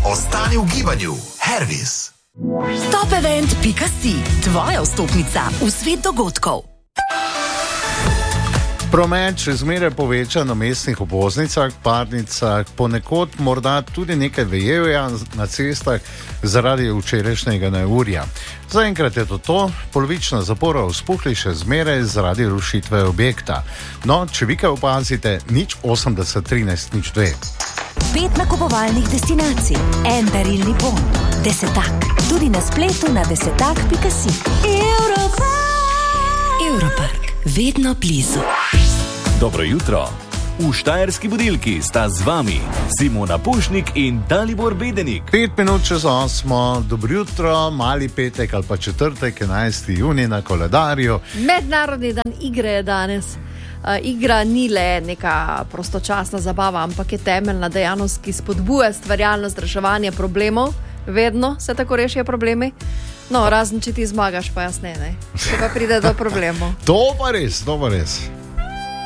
Ostani v gibanju. Hervis. Topevent.si, tvoja vstopnica v svet dogodkov. Promet še zmeraj poveča na mestnih obvoznicah, parnicah, ponekod morda tudi nekaj vejevja na cestah zaradi včerajšnjega neurja. Zaenkrat je to, polovična zapora v Spuhli še zmeraj zaradi rušitve objekta. No, če vi kaj opazite, 080 13 02. 5 nakupovalnih destinacij, en darilni bon, desetak, tudi na spletu na desetak.si. Europark, vedno blizu. Dobro jutro. V Štajerski budilki sta z vami Simona Pušnik in Dalibor Bedenik. 5 minut čez 8, dobro jutro, mali petek ali pa četrtek, 11. junij na koledarju. Mednarodni dan igre je danes. Igra ni le neka prostočasna zabava, ampak je temeljna dejavnost, ki spodbuja stvarjalnost, reševanje problemov. Vedno se tako rešijo problemi. No, razen če ti zmagaš, pa jaz ne. Če pa pride do problemov. To pa res.